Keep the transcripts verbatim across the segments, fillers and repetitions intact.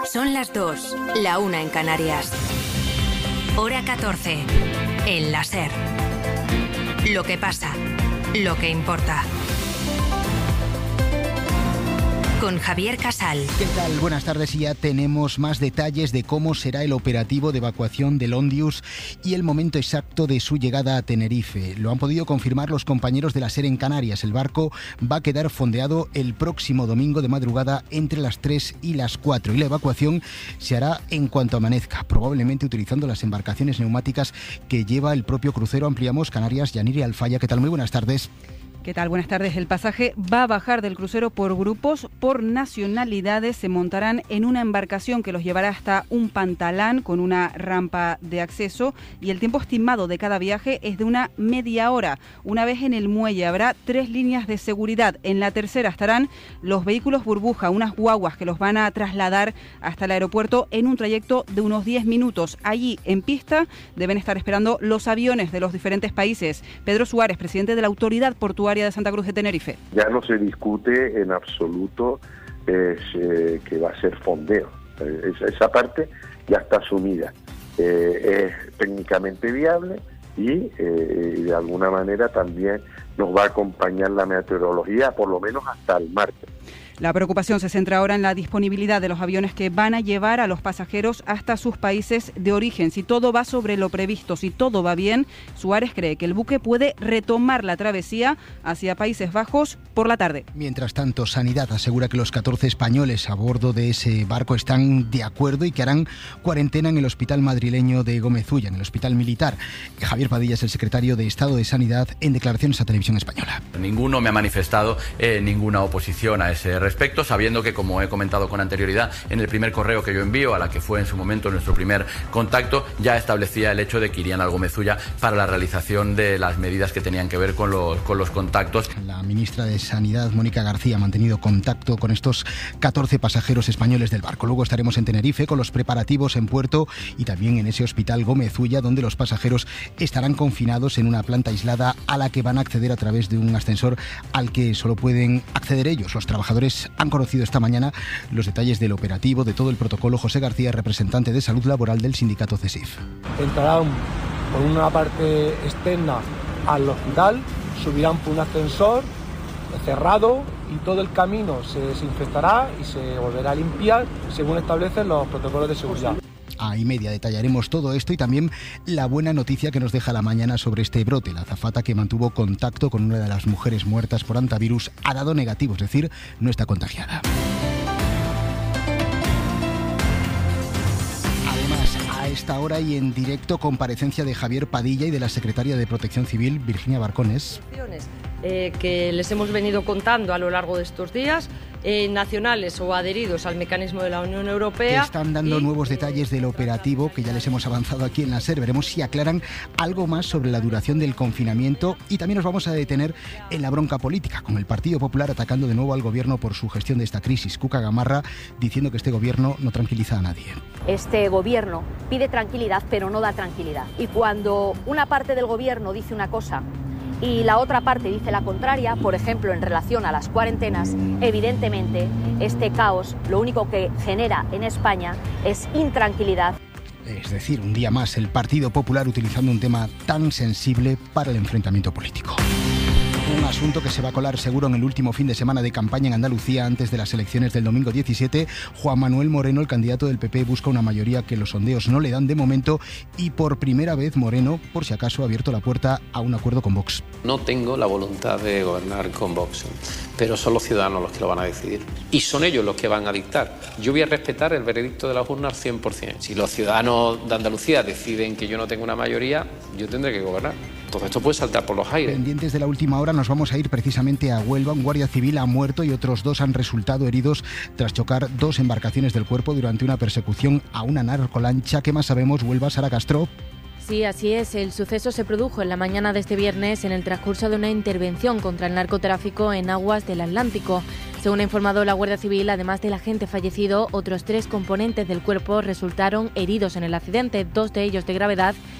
Son las dos, la una en Canarias. Hora catorce, en la SER. Lo que pasa, lo que importa. Con Javier Casal. ¿Qué tal? Buenas tardes, y ya tenemos más detalles de cómo será el operativo de evacuación del Ondius y el momento exacto de su llegada a Tenerife. Lo han podido confirmar los compañeros de la SER en Canarias. El barco va a quedar fondeado el próximo domingo de madrugada entre las tres y las cuatro, y la evacuación se hará en cuanto amanezca, probablemente utilizando las embarcaciones neumáticas que lleva el propio crucero Ampliamos Canarias. Yaniri Alfaya, ¿qué tal? Muy buenas tardes. ¿Qué tal? Buenas tardes. El pasaje va a bajar del crucero por grupos, por nacionalidades. Se montarán en una embarcación que los llevará hasta un pantalán con una rampa de acceso, y el tiempo estimado de cada viaje es de una media hora. Una vez en el muelle habrá tres líneas de seguridad. En la tercera estarán los vehículos burbuja, unas guaguas que los van a trasladar hasta el aeropuerto en un trayecto de unos diez minutos. Allí, en pista, deben estar esperando los aviones de los diferentes países. Pedro Suárez, presidente de la Autoridad Portuaria de Santa Cruz de Tenerife. Ya no se discute en absoluto es, eh, que va a ser fondeo. Eh, esa, esa parte ya está asumida. Eh, es técnicamente viable y eh, de alguna manera también nos va a acompañar la meteorología, por lo menos hasta el martes. La preocupación se centra ahora en la disponibilidad de los aviones que van a llevar a los pasajeros hasta sus países de origen. Si todo va sobre lo previsto, si todo va bien, Suárez cree que el buque puede retomar la travesía hacia Países Bajos por la tarde. Mientras tanto, Sanidad asegura que los catorce españoles a bordo de ese barco están de acuerdo y que harán cuarentena en el hospital madrileño de Gómez Ulla, en el hospital militar. Javier Padilla es el secretario de Estado de Sanidad en declaraciones a Televisión Española. Ninguno me ha manifestado eh, ninguna oposición a ese respecto, sabiendo que, como he comentado con anterioridad, en el primer correo que yo envío, a la que fue en su momento nuestro primer contacto, ya establecía el hecho de que irían al Gómez Ulla para la realización de las medidas que tenían que ver con los, con los contactos. La ministra de Sanidad, Mónica García, ha mantenido contacto con estos catorce pasajeros españoles del barco. Luego estaremos en Tenerife con los preparativos en puerto y también en ese hospital Gómez Ulla, donde los pasajeros estarán confinados en una planta aislada a la que van a acceder a través de un ascensor al que solo pueden acceder ellos. Los trabajadores han conocido esta mañana los detalles del operativo, de todo el protocolo. José García, representante de Salud Laboral del sindicato CESIF. Entrarán por una parte externa al hospital, subirán por un ascensor cerrado y todo el camino se desinfectará y se volverá a limpiar según establecen los protocolos de seguridad. A y media detallaremos todo esto y también la buena noticia que nos deja la mañana sobre este brote. La azafata que mantuvo contacto con una de las mujeres muertas por hantavirus ha dado negativo, es decir, no está contagiada. Además, a esta hora y en directo, comparecencia de Javier Padilla y de la secretaria de Protección Civil, Virginia Barcones. Eh, que les hemos venido contando a lo largo de estos días, eh, nacionales o adheridos al mecanismo de la Unión Europea. Que están dando y, nuevos detalles del operativo que ya les hemos avanzado aquí en la SER. Veremos si aclaran algo más sobre la duración del confinamiento, y también nos vamos a detener en la bronca política, con el Partido Popular atacando de nuevo al gobierno por su gestión de esta crisis. Cuca Gamarra diciendo que este gobierno no tranquiliza a nadie. Este gobierno pide tranquilidad, pero no da tranquilidad. Y cuando una parte del gobierno dice una cosa y la otra parte dice la contraria, por ejemplo, en relación a las cuarentenas, evidentemente este caos lo único que genera en España es intranquilidad. Es decir, un día más el Partido Popular utilizando un tema tan sensible para el enfrentamiento político. Un asunto que se va a colar seguro en el último fin de semana de campaña en Andalucía antes de las elecciones del domingo diecisiete. Juan Manuel Moreno, el candidato del P P, busca una mayoría que los sondeos no le dan de momento, y por primera vez Moreno, por si acaso, ha abierto la puerta a un acuerdo con Vox. No tengo la voluntad de gobernar con Vox, pero son los ciudadanos los que lo van a decidir y son ellos los que van a dictar. Yo voy a respetar el veredicto de las urnas al cien por ciento. Si los ciudadanos de Andalucía deciden que yo no tengo una mayoría, yo tendré que gobernar. Todo esto puede saltar por los aires. Pendientes de la última hora, nos vamos a ir precisamente a Huelva. Un guardia civil ha muerto y otros dos han resultado heridos tras chocar dos embarcaciones del cuerpo durante una persecución a una narcolancha. ¿Qué más sabemos? Huelva, Sara Castro. Sí, así es. El suceso se produjo en la mañana de este viernes en el transcurso de una intervención contra el narcotráfico en aguas del Atlántico. Según ha informado la Guardia Civil, además del agente fallecido, otros tres componentes del cuerpo resultaron heridos en el accidente, dos de ellos de gravedad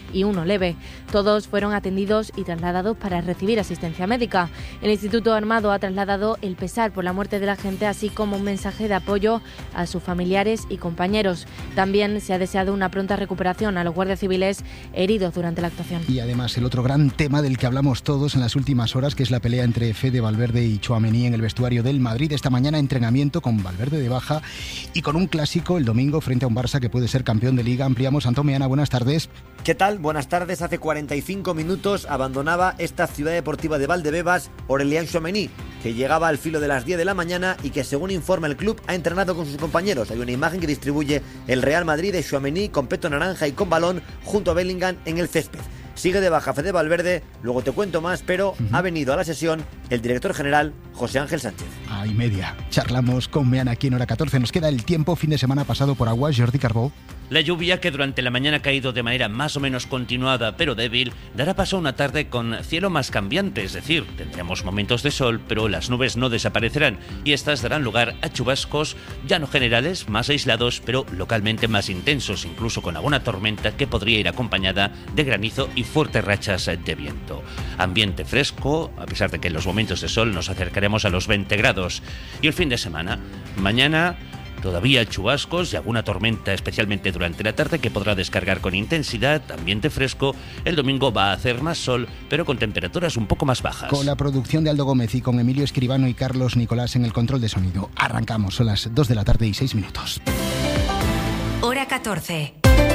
y uno leve. Todos fueron atendidos y trasladados para recibir asistencia médica. El Instituto Armado ha trasladado el pesar por la muerte de la gente, así como un mensaje de apoyo a sus familiares y compañeros. También se ha deseado una pronta recuperación a los guardias civiles heridos durante la actuación. Y además el otro gran tema del que hablamos todos en las últimas horas, que es la pelea entre Fede Valverde y Tchouaméni en el vestuario del Madrid. Esta mañana entrenamiento con Valverde de baja y con un clásico el domingo frente a un Barça que puede ser campeón de Liga. Ampliamos. Antón Meana, buenas tardes. ¿Qué tal? Buenas tardes. Hace cuarenta y cinco minutos abandonaba esta ciudad deportiva de Valdebebas Aurélien Tchouaméni, que llegaba al filo de las diez de la mañana y que, según informa el club, ha entrenado con sus compañeros. Hay una imagen que distribuye el Real Madrid de Tchouaméni con peto naranja y con balón junto a Bellingham en el césped. Sigue de baja Fede Valverde, luego te cuento más, pero uh-huh. ha venido a la sesión el director general José Ángel Sánchez. A y media. Charlamos con Meana aquí en Hora catorce. Nos queda el tiempo, fin de semana pasado por agua. Jordi Carbó. La lluvia, que durante la mañana ha caído de manera más o menos continuada pero débil, dará paso a una tarde con cielo más cambiante, es decir, tendremos momentos de sol, pero las nubes no desaparecerán y estas darán lugar a chubascos ya no generales, más aislados, pero localmente más intensos, incluso con alguna tormenta que podría ir acompañada de granizo y fuertes rachas de viento. Ambiente fresco, a pesar de que en los momentos de sol nos acercaremos a los veinte grados. Y el fin de semana, mañana todavía chubascos y alguna tormenta, especialmente durante la tarde, que podrá descargar con intensidad, ambiente fresco. El domingo va a hacer más sol, pero con temperaturas un poco más bajas. Con la producción de Aldo Gómez y con Emilio Escribano y Carlos Nicolás en el control de sonido. Arrancamos, son las dos de la tarde y seis minutos. Hora catorce.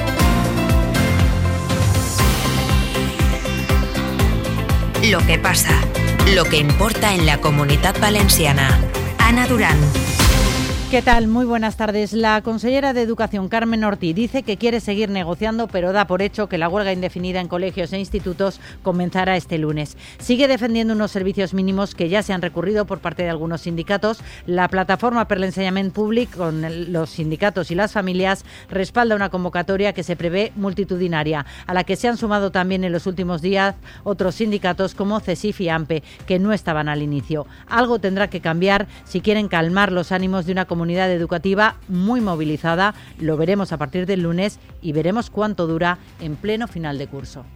Lo que pasa, lo que importa en la Comunitat Valenciana. Ana Durán. ¿Qué tal? Muy buenas tardes. La consellera de Educación, Carmen Ortiz, dice que quiere seguir negociando, pero da por hecho que la huelga indefinida en colegios e institutos comenzará este lunes. Sigue defendiendo unos servicios mínimos que ya se han recurrido por parte de algunos sindicatos. La plataforma per l'ensenyament públic, con los sindicatos y las familias, respalda una convocatoria que se prevé multitudinaria, a la que se han sumado también en los últimos días otros sindicatos como CESIF y AMPE, que no estaban al inicio. Algo tendrá que cambiar si quieren calmar los ánimos de una comunidad comunidad educativa muy movilizada. Lo veremos a partir del lunes y veremos cuánto dura en pleno final de curso.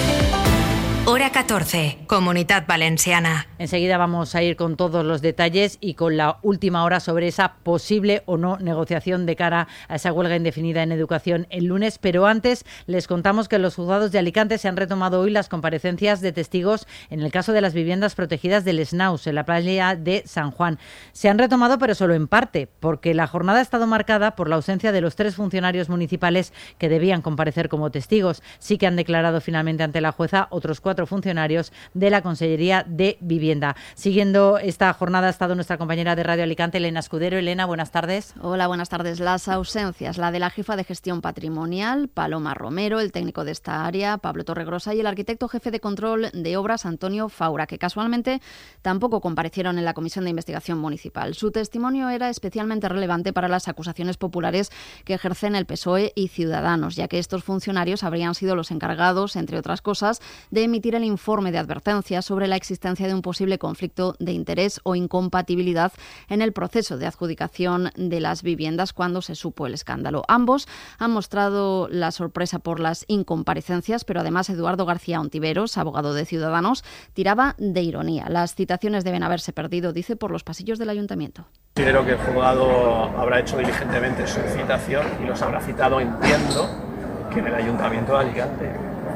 Hora catorce, Comunitat Valenciana. Enseguida vamos a ir con todos los detalles y con la última hora sobre esa posible o no negociación de cara a esa huelga indefinida en educación el lunes. Pero antes les contamos que en los juzgados de Alicante se han retomado hoy las comparecencias de testigos en el caso de las viviendas protegidas del Snaus, en la playa de San Juan. Se han retomado, pero solo en parte, porque la jornada ha estado marcada por la ausencia de los tres funcionarios municipales que debían comparecer como testigos. Sí que han declarado finalmente ante la jueza otros cuatro funcionarios de la Consellería de Vivienda. Siguiendo esta jornada ha estado nuestra compañera de Radio Alicante, Elena Escudero. Elena, buenas tardes. Hola, buenas tardes. Las ausencias, la de la jefa de gestión patrimonial, Paloma Romero, el técnico de esta área, Pablo Torregrosa, y el arquitecto jefe de control de obras, Antonio Faura, que casualmente tampoco comparecieron en la Comisión de Investigación Municipal. Su testimonio era especialmente relevante para las acusaciones populares que ejercen el P S O E y Ciudadanos, ya que estos funcionarios habrían sido los encargados, entre otras cosas, de emitir el informe de advertencia sobre la existencia de un posible conflicto de interés o incompatibilidad en el proceso de adjudicación de las viviendas cuando se supo el escándalo. Ambos han mostrado la sorpresa por las incomparecencias, pero además Eduardo García Ontiveros, abogado de Ciudadanos, tiraba de ironía. Las citaciones deben haberse perdido, dice, por los pasillos del ayuntamiento. Considero que el juzgado habrá hecho diligentemente su citación y los habrá citado, entiendo, que en el ayuntamiento de Alicante.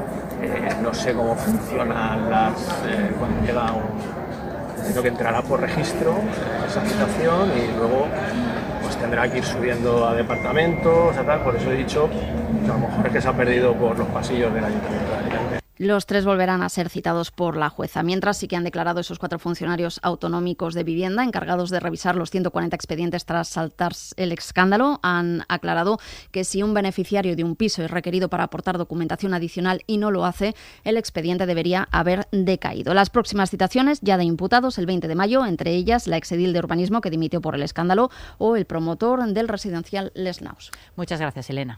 Eh, no sé cómo funcionan las eh, cuando llega un... Entiendo que entrará por registro eh, esa citación y luego pues tendrá que ir subiendo a departamentos, a tal. Por eso he dicho que a lo mejor es que se ha perdido por los pasillos del ayuntamiento de Alicante. Los tres volverán a ser citados por la jueza, mientras sí que han declarado esos cuatro funcionarios autonómicos de vivienda encargados de revisar los ciento cuarenta expedientes tras saltarse el escándalo. Han aclarado que si un beneficiario de un piso es requerido para aportar documentación adicional y no lo hace, el expediente debería haber decaído. Las próximas citaciones ya de imputados el veinte de mayo, entre ellas la exedil de urbanismo que dimitió por el escándalo o el promotor del residencial Les Naus. Muchas gracias, Elena.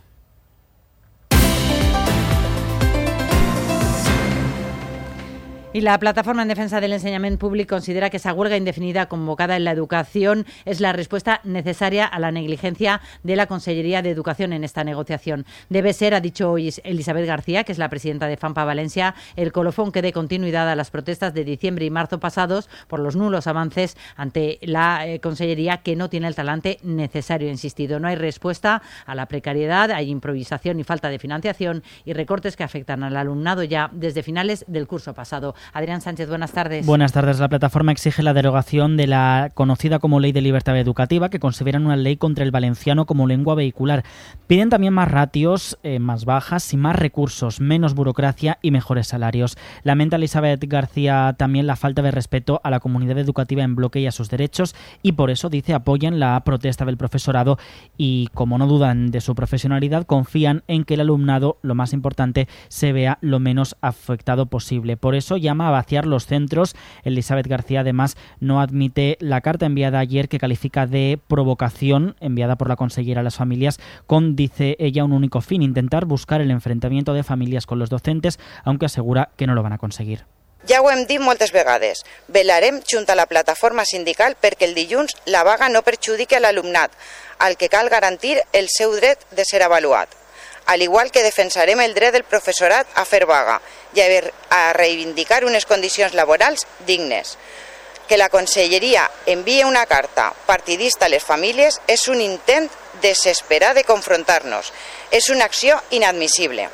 Y la Plataforma en Defensa del Enseñament Públic considera que esa huelga indefinida convocada en la educación es la respuesta necesaria a la negligencia de la Consellería de Educación en esta negociación. Debe ser, ha dicho hoy Elisabet García, que es la presidenta de FAMPA Valencia, el colofón que dé continuidad a las protestas de diciembre y marzo pasados por los nulos avances ante la eh, Consellería, que no tiene el talante necesario. Insistido, no hay respuesta a la precariedad, hay improvisación y falta de financiación y recortes que afectan al alumnado ya desde finales del curso pasado. Adrián Sánchez, buenas tardes. Buenas tardes. La plataforma exige la derogación de la conocida como Ley de Libertad Educativa, que consideran una ley contra el valenciano como lengua vehicular. Piden también más ratios, eh, más bajas y más recursos, menos burocracia y mejores salarios. Lamenta Elisabet García también la falta de respeto a la comunidad educativa en bloque y a sus derechos, y por eso, dice, apoyan la protesta del profesorado y, como no dudan de su profesionalidad, confían en que el alumnado, lo más importante, se vea lo menos afectado posible. Por eso llama a vaciar los centros. Elisabet García, además, no admite la carta enviada ayer, que califica de provocación, enviada por la consellera a las familias, con, dice ella, un único fin: intentar buscar el enfrentamiento de familias con los docentes, aunque asegura que no lo van a conseguir. Ja ho hem dit moltes vegades. Velarem junt a la plataforma sindical perquè el dilluns la vaga no perjudiqui a l'alumnat, al que cal garantir el seu dret de ser avaluat. Al igual que defensarem el dret del professorat a fer vaga i a reivindicar unes condicions laborals dignes. Que la Conselleria envie una carta partidista a les famílies és un intent desesperat de confrontar-nos. És una acció inadmissible.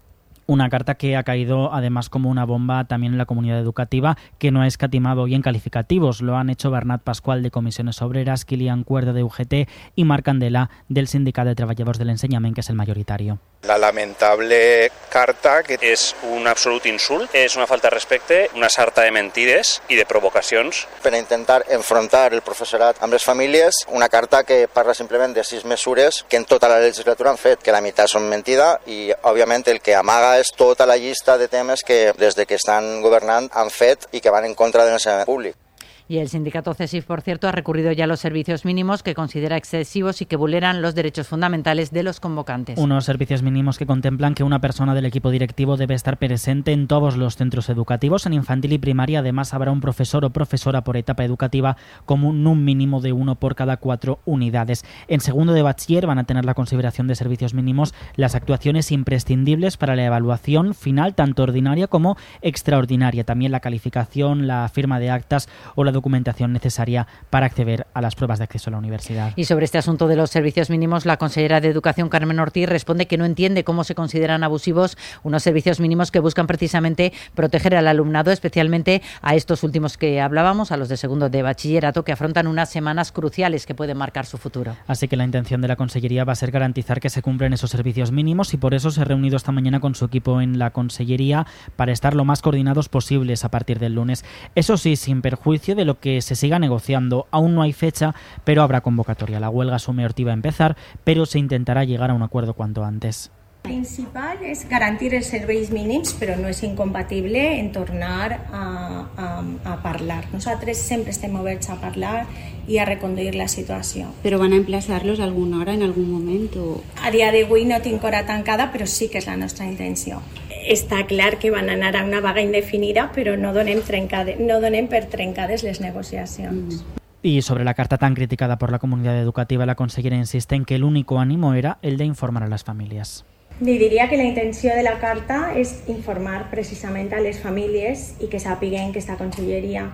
Una carta que ha caído además como una bomba también en la comunidad educativa, que no ha escatimado hoy en calificativos. Lo han hecho Bernat Pascual, de Comisiones Obreras, Kilian Cuerdo, de U G T, y Marc Candela, del Sindicat de Treballadors de l'Ensenyament, que és el majoritari. La lamentable carta, que és un absolut insult, és una falta de respecte, una sarta de mentides i de provocacions. Per intentar enfrontar el professorat amb les famílies, una carta que parla simplement de sis mesures que en tota la legislatura han fet, que la meitat són mentida, i òbviament el que amaga és tota la llista de temes que des de que estan governant han fet i que van en contra de l'ensenyament públic. Y el sindicato CESIF, por cierto, ha recurrido ya a los servicios mínimos, que considera excesivos y que vulneran los derechos fundamentales de los convocantes. Unos servicios mínimos que contemplan que una persona del equipo directivo debe estar presente en todos los centros educativos. En infantil y primaria, además, habrá un profesor o profesora por etapa educativa, como un mínimo de uno por cada cuatro unidades. En segundo de bachiller van a tener la consideración de servicios mínimos las actuaciones imprescindibles para la evaluación final, tanto ordinaria como extraordinaria. También la calificación, la firma de actas o la documentación necesaria para acceder a las pruebas de acceso a la universidad. Y sobre este asunto de los servicios mínimos, la consellera de Educación, Carmen Ortiz, responde que no entiende cómo se consideran abusivos unos servicios mínimos que buscan precisamente proteger al alumnado, especialmente a estos últimos que hablábamos, a los de segundo de bachillerato, que afrontan unas semanas cruciales que pueden marcar su futuro. Así que la intención de la consellería va a ser garantizar que se cumplen esos servicios mínimos, y por eso se ha reunido esta mañana con su equipo en la consellería para estar lo más coordinados posibles a partir del lunes. Eso sí, sin perjuicio de lo que se siga negociando. Aún no hay fecha, pero habrá convocatoria. La huelga asume Ortiz va a empezar, pero se intentará llegar a un acuerdo cuanto antes. El principal és garantir els serveis mínims, però no és incompatible en tornar a, a, a parlar. Nosaltres sempre estem oberts a parlar i a reconduir la situació. ¿Pero van a emplazarlos a alguna hora, en algún momento? A dia d'avui no tinc hora tancada, però sí que és la nostra intenció. Està clar que van anar a una vaga indefinida, però no donem, trencade, no donem per trencades les negociacions. Mm. Y sobre la carta tan criticada por la comunidad educativa, la consellera insiste en que el único ánimo era el de informar a las familias. Li diria que la intenció de la carta és informar precisament a les famílies i que sàpiguen que esta conselleria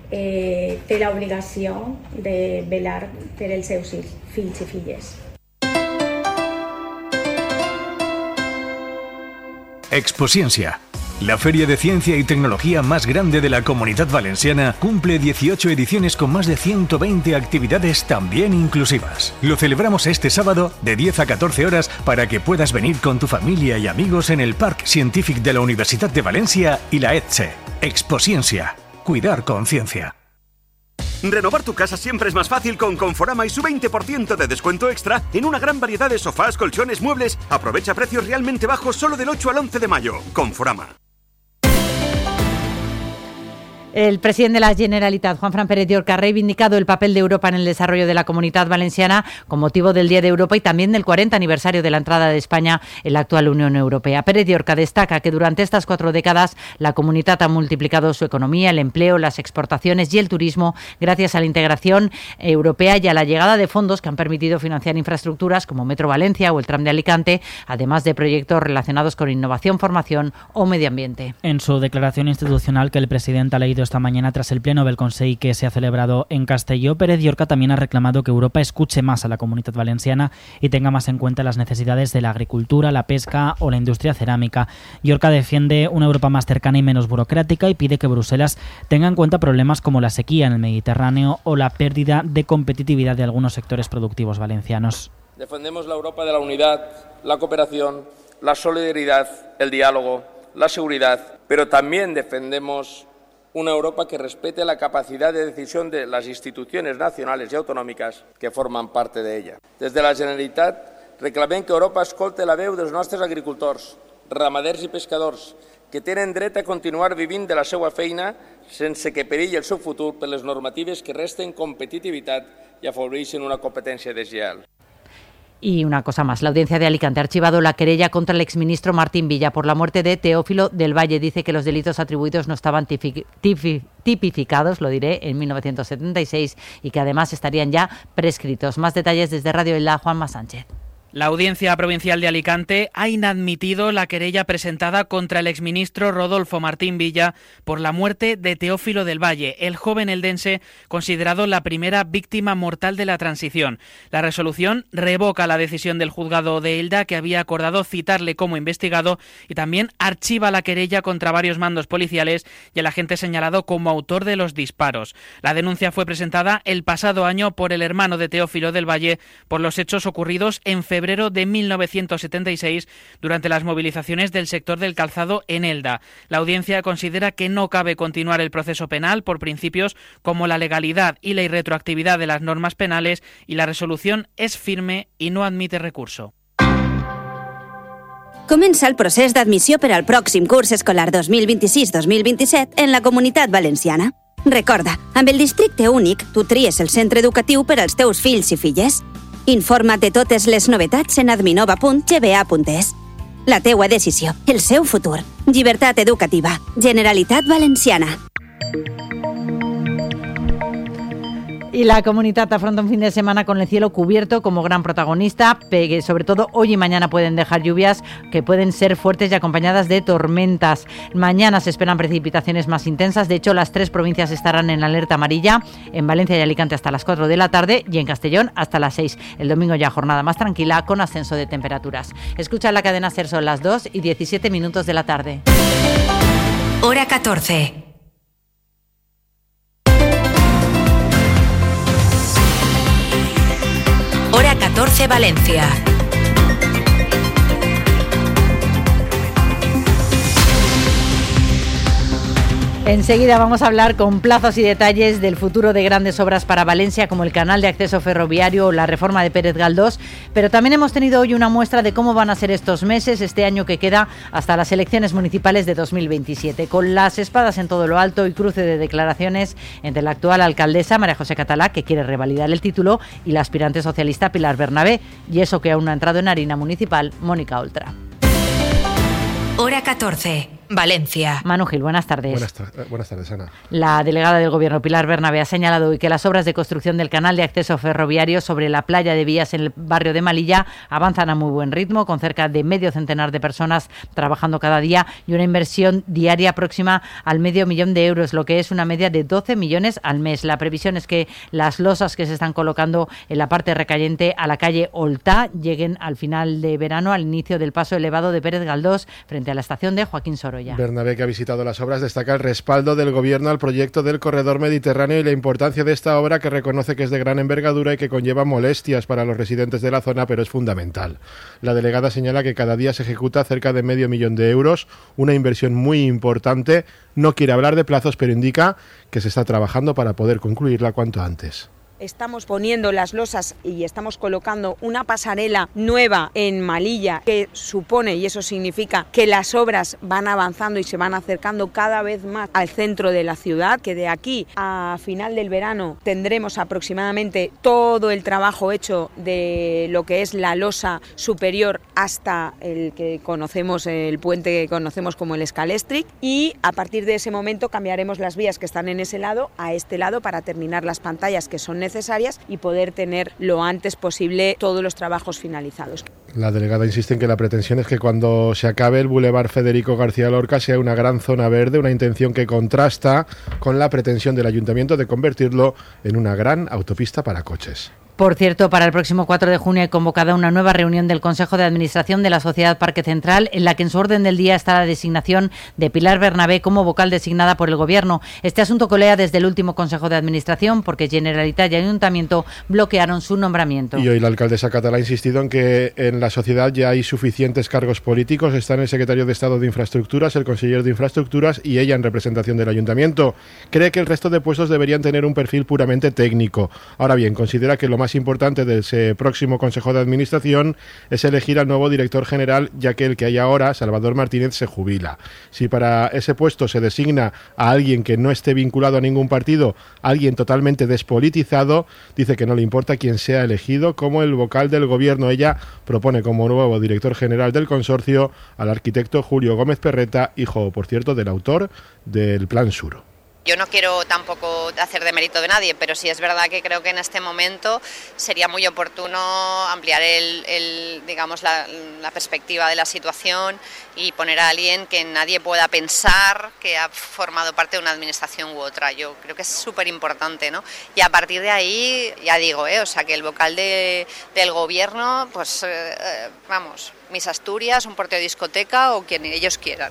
eh, té l'obligació de velar per els seus fills i filles. Exposciencia. La feria de ciencia y tecnología más grande de la Comunidad Valenciana cumple dieciocho ediciones con más de ciento veinte actividades también inclusivas. Lo celebramos este sábado de diez a catorce horas para que puedas venir con tu familia y amigos en el Parc Científic de la Universidad de Valencia y la ETSE. Exposciencia. Cuidar con ciencia. Renovar tu casa siempre es más fácil con Conforama y su veinte por ciento de descuento extra en una gran variedad de sofás, colchones, muebles. Aprovecha precios realmente bajos solo del ocho al once de mayo. Conforama. El presidente de la Generalitat, Juanfran Pérez Llorca, ha reivindicado el papel de Europa en el desarrollo de la Comunitat Valenciana con motivo del Día de Europa y también del cuarenta aniversario de la entrada de España en la actual Unión Europea. Pérez Llorca destaca que durante estas cuatro décadas la Comunitat ha multiplicado su economía, el empleo, las exportaciones y el turismo gracias a la integración europea y a la llegada de fondos que han permitido financiar infraestructuras como Metro Valencia o el Tram de Alicante, además de proyectos relacionados con innovación, formación o medio ambiente. En su declaración institucional que el presidente ha leído esta mañana tras el pleno del Consell que se ha celebrado en Castelló, Pérez Llorca también ha reclamado que Europa escuche más a la Comunitat Valenciana y tenga más en cuenta las necesidades de la agricultura, la pesca o la industria cerámica. Llorca defiende una Europa más cercana y menos burocrática y pide que Bruselas tenga en cuenta problemas como la sequía en el Mediterráneo o la pérdida de competitividad de algunos sectores productivos valencianos. Defendemos la Europa de la unidad, la cooperación, la solidaridad, el diálogo, la seguridad, pero también defendemos una Europa que respete la capacidad de decisión de las instituciones nacionales y autonòmiques que forman parte de ella. Desde la Generalitat reclamem que Europa escolte la veu dels nostres agricultors, ramaders i pescadors, que tenen dret a continuar vivint de la seva feina sense que perilli el seu futur per les normatives que resten competitivitat i afavoreixen una competència deslleial. Y una cosa más, la Audiencia de Alicante ha archivado la querella contra el exministro Martín Villa por la muerte de Teófilo del Valle. Dice que los delitos atribuidos no estaban tipificados, lo diré, en mil novecientos setenta y seis y que además estarían ya prescritos. Más detalles desde Radio Elda, Juanma Sánchez. La Audiencia Provincial de Alicante ha inadmitido la querella presentada contra el exministro Rodolfo Martín Villa por la muerte de Teófilo del Valle, el joven eldense considerado la primera víctima mortal de la transición. La resolución revoca la decisión del juzgado de Elda, que había acordado citarle como investigado, y también archiva la querella contra varios mandos policiales y el agente señalado como autor de los disparos. La denuncia fue presentada el pasado año por el hermano de Teófilo del Valle por los hechos ocurridos en febrero febrero de mil novecientos setenta y seis durante las movilizaciones del sector del calzado en Elda. La audiencia considera que no cabe continuar el proceso penal por principios como la legalidad y la irretroactividad de las normas penales, y la resolución es firme y no admite recurso. Comença el procés d'admissió per al pròxim curs escolar dos mil vint-i-sis dos mil vint-i-set en la Comunitat Valenciana. Recorda, amb el districte únic, tu tries el centre educatiu per als teus fills i filles. Informa't de totes les novetats en adminova punt g b a punt e s. La teua decisió, el seu futur. Llibertat educativa. Generalitat Valenciana. Y la Comunitat afronta un fin de semana con el cielo cubierto como gran protagonista, que sobre todo hoy y mañana pueden dejar lluvias que pueden ser fuertes y acompañadas de tormentas. Mañana se esperan precipitaciones más intensas. De hecho, las tres provincias estarán en alerta amarilla: en Valencia y Alicante hasta las cuatro de la tarde y en Castellón hasta las seis. El domingo ya jornada más tranquila con ascenso de temperaturas. Escucha la cadena SER, son las dos y diecisiete minutos de la tarde. Hora catorce. Hora catorce Valencia. Enseguida vamos a hablar con plazos y detalles del futuro de grandes obras para Valencia, como el canal de acceso ferroviario o la reforma de Pérez Galdós, pero también hemos tenido hoy una muestra de cómo van a ser estos meses, este año que queda hasta las elecciones municipales de dos mil veintisiete, con las espadas en todo lo alto y cruce de declaraciones entre la actual alcaldesa María José Catalá, que quiere revalidar el título, y la aspirante socialista Pilar Bernabé, y eso que aún no ha entrado en harina municipal, Mónica Oltra. Hora catorce. Valencia. Manu Gil, buenas tardes. Buenas, ta- buenas tardes, Ana. La delegada del Gobierno, Pilar Bernabé, ha señalado hoy que las obras de construcción del canal de acceso ferroviario sobre la playa de Vías en el barrio de Malilla avanzan a muy buen ritmo, con cerca de medio centenar de personas trabajando cada día y una inversión diaria próxima al medio millón de euros, lo que es una media de doce millones al mes. La previsión es que las losas que se están colocando en la parte recayente a la calle Oltá lleguen al final de verano, al inicio del paso elevado de Pérez Galdós frente a la estación de Joaquín Sorolla. Bernabé, que ha visitado las obras, destaca el respaldo del Gobierno al proyecto del Corredor Mediterráneo y la importancia de esta obra, que reconoce que es de gran envergadura y que conlleva molestias para los residentes de la zona, pero es fundamental. La delegada señala que cada día se ejecuta cerca de medio millón de euros, una inversión muy importante. No quiere hablar de plazos, pero indica que se está trabajando para poder concluirla cuanto antes. estamos poniendo las losas y estamos colocando una pasarela nueva en Malilla, que supone, y eso significa que las obras van avanzando y se van acercando cada vez más al centro de la ciudad, que de aquí a final del verano tendremos aproximadamente todo el trabajo hecho de lo que es la losa superior hasta el que conocemos, el puente que conocemos como el Scalextric, y a partir de ese momento cambiaremos las vías que están en ese lado a este lado para terminar las pantallas que son necesarias y poder tener lo antes posible todos los trabajos finalizados. La delegada insiste en que la pretensión es que cuando se acabe el Boulevard Federico García Lorca sea una gran zona verde, una intención que contrasta con la pretensión del Ayuntamiento de convertirlo en una gran autopista para coches. Por cierto, para el próximo cuatro de junio hay convocada una nueva reunión del Consejo de Administración de la Sociedad Parque Central, en la que en su orden del día está la designación de Pilar Bernabé como vocal designada por el Gobierno. Este asunto colea desde el último Consejo de Administración, porque Generalitat y Ayuntamiento bloquearon su nombramiento. Y hoy la alcaldesa catalá ha insistido en que en la sociedad ya hay suficientes cargos políticos. Están el secretario de Estado de Infraestructuras, el consejero de Infraestructuras y ella en representación del Ayuntamiento. Cree que el resto de puestos deberían tener un perfil puramente técnico. Ahora bien, considera que lo más importante de ese próximo Consejo de Administración es elegir al nuevo director general, ya que el que hay ahora, Salvador Martínez, se jubila. Si para ese puesto se designa a alguien que no esté vinculado a ningún partido, alguien totalmente despolitizado, dice que no le importa quién sea elegido como el vocal del Gobierno. Ella propone como nuevo director general del consorcio al arquitecto Julio Gómez Perreta, hijo, por cierto, del autor del Plan Sur. Yo no quiero tampoco hacer de mérito de nadie, pero sí es verdad que creo que en este momento sería muy oportuno ampliar el, el, digamos, la, la perspectiva de la situación y poner a alguien que nadie pueda pensar que ha formado parte de una administración u otra. Yo creo que es súper importante, ¿no? Y a partir de ahí, ya digo, ¿eh? O sea, que el vocal de, del Gobierno, pues, eh, vamos, Mis Asturias, un portero de discoteca o quien ellos quieran.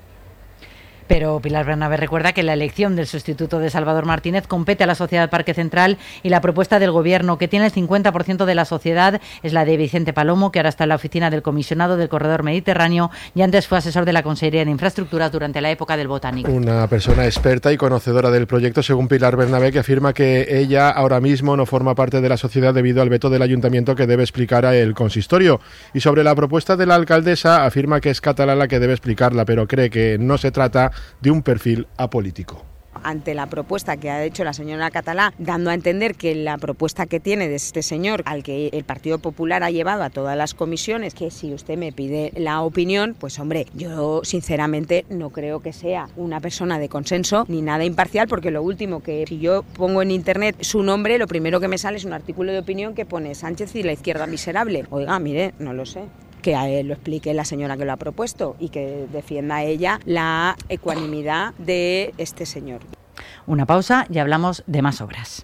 Pero Pilar Bernabé recuerda que la elección del sustituto de Salvador Martínez compete a la Sociedad Parque Central y la propuesta del Gobierno, que tiene el cincuenta por ciento de la sociedad, es la de Vicente Palomo, que ahora está en la oficina del comisionado del Corredor Mediterráneo y antes fue asesor de la Consejería de Infraestructuras durante la época del Botánico. Una persona experta y conocedora del proyecto, según Pilar Bernabé, que afirma que ella ahora mismo no forma parte de la sociedad debido al veto del Ayuntamiento que debe explicar a el consistorio. Y sobre la propuesta de la alcaldesa, afirma que es catalán la que debe explicarla, pero cree que no se trata de un perfil apolítico. Ante la propuesta que ha hecho la señora Catalá, dando a entender que la propuesta que tiene de este señor, al que el Partido Popular ha llevado a todas las comisiones, que si usted me pide la opinión, pues hombre, yo sinceramente no creo que sea una persona de consenso ni nada imparcial, porque lo último que, si yo pongo en internet su nombre, lo primero que me sale es un artículo de opinión que pone Sánchez y la izquierda miserable. Oiga, mire, no lo sé. Que a él lo explique la señora que lo ha propuesto y que defienda a ella la ecuanimidad de este señor. Una pausa y hablamos de más obras.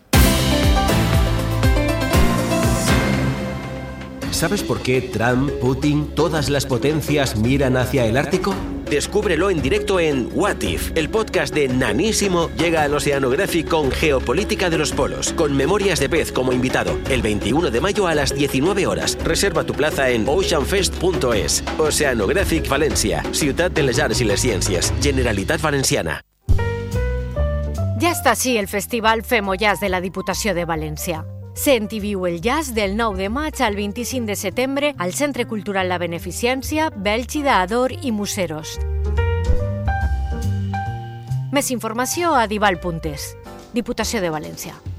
¿Sabes por qué Trump, Putin, todas las potencias miran hacia el Ártico? Descúbrelo en directo en What If. El podcast de Nanísimo llega al Oceanographic con Geopolítica de los Polos, con Memorias de Pez como invitado, el veintiuno de mayo a las diecinueve horas. Reserva tu plaza en ocean fest punto es. Oceanographic Valencia, Ciutat de les Arts i les Ciències, Generalitat Valenciana. Ja està així el Festival Femo Jazz de la Diputació de València. Sent i viu el jazz del nou de maig al vint-i-cinc de setembre al Centre Cultural La Beneficència, Bèlgida, Ador i Museros. Més informació a dival punt es. Diputació de València.